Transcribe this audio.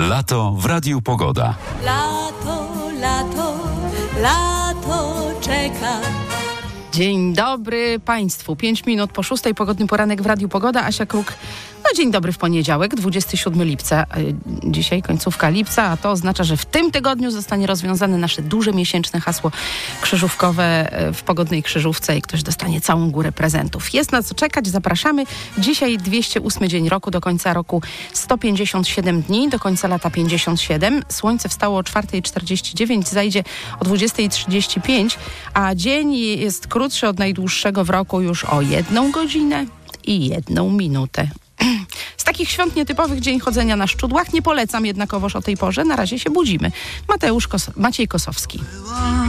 Lato w Radiu Pogoda. Lato, lato, lato czeka. Dzień dobry Państwu. 5 minut po 6:00, pogodny poranek w Radiu Pogoda. Asia Kruk. No dzień dobry w poniedziałek, 27 lipca. Dzisiaj końcówka lipca, a to oznacza, że w tym tygodniu zostanie rozwiązane nasze duże miesięczne hasło krzyżówkowe w pogodnej krzyżówce i ktoś dostanie całą górę prezentów. Jest na co czekać, zapraszamy. Dzisiaj 208 dzień roku, do końca roku 157 dni, do końca lata 57. Słońce wstało o 4:49, zajdzie o 20:35, a dzień jest krótszy od najdłuższego w roku już o 1 godzinę i 1 minutę. Z takich świąt nietypowych dzień chodzenia na szczudłach. Nie polecam jednakowoż o tej porze. Na razie się budzimy. Maciej Kosowski.